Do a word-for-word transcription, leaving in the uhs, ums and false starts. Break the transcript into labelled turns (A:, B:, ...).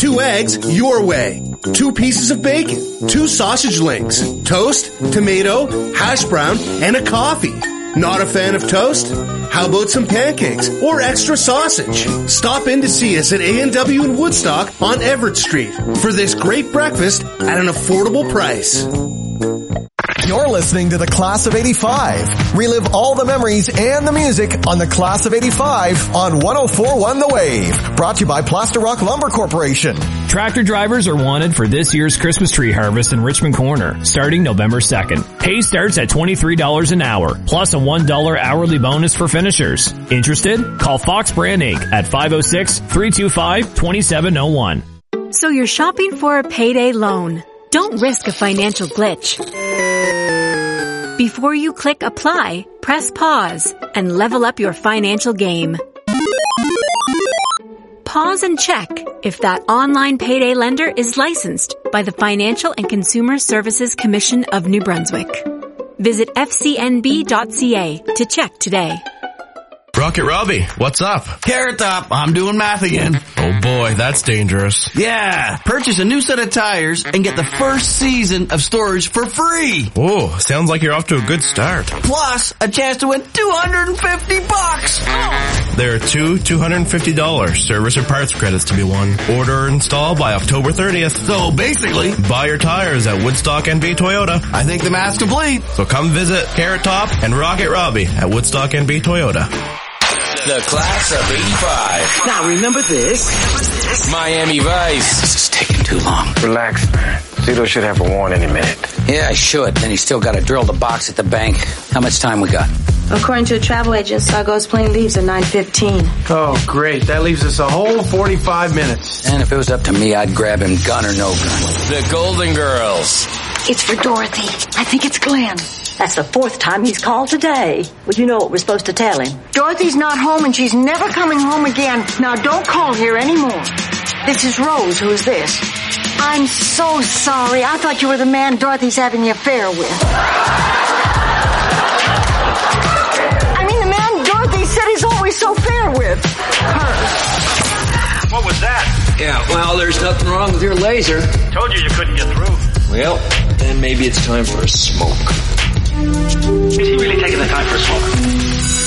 A: Two eggs, your way. Two pieces of bacon. Two sausage links. Toast, tomato, hash brown, and a coffee. Not a fan of toast? How about some pancakes or extra sausage? Stop in to see us at A and W in Woodstock on Everett Street for this great breakfast at an affordable price.
B: You're listening to the Class of eighty-five. Relive all the memories and the music on the Class of eighty-five on one oh four point one The Wave. Brought to you by Plaster Rock Lumber Corporation.
C: Tractor drivers are wanted for this year's Christmas tree harvest in Richmond Corner, starting November second. Pay starts at twenty-three dollars an hour, plus a one dollar hourly bonus for finishers. Interested? Call Fox Brand Incorporated at five oh six, three two five, two seven oh one.
D: So you're shopping for a payday loan. Don't risk a financial glitch. Before you click apply, press pause and level up your financial game. Pause and check if that online payday lender is licensed by the Financial and Consumer Services Commission of New Brunswick. Visit f c n b dot c a to check today.
E: Rocket Robbie, what's up?
F: Carrot Top, I'm doing math again.
E: Oh boy, that's dangerous.
F: Yeah, purchase a new set of tires and get the first season of storage for free.
E: Oh, sounds like you're off to a good start.
F: Plus, a chance to win two hundred fifty bucks.
E: There are two two hundred fifty dollars service or parts credits to be won. Order or install by October thirtieth.
F: So basically,
E: buy your tires at Woodstock N B Toyota.
F: I think the math's complete.
E: So come visit Carrot Top and Rocket Robbie at Woodstock N B Toyota.
G: The Class of eighty-five.
H: Now remember this.
G: Miami Vice.
H: This is taking too long.
I: Relax, man. Zito should have a warrant any minute.
H: Yeah, I should. Then he's still got to drill the box at the bank. How much time we got?
J: According to a travel agent, Sargo's plane leaves at nine fifteen.
I: Oh, great. That leaves us a whole forty-five minutes.
H: And if it was up to me, I'd grab him gun or no gun.
G: The Golden Girls.
K: It's for Dorothy. I think it's Glenn. That's the fourth time he's called today. Well, you know what we're supposed to tell him.
L: Dorothy's not home and she's never coming home again. Now don't call here anymore. This is Rose. Who is this? I'm so sorry. I thought you were the man Dorothy's having the affair with. I mean, the man Dorothy said he's always so fair with. Her.
I: What was that?
M: Yeah, well, there's nothing wrong with your laser.
I: Told you you couldn't get through.
M: Well, then maybe it's time for a smoke.
I: Is he really taking the time for a smoke?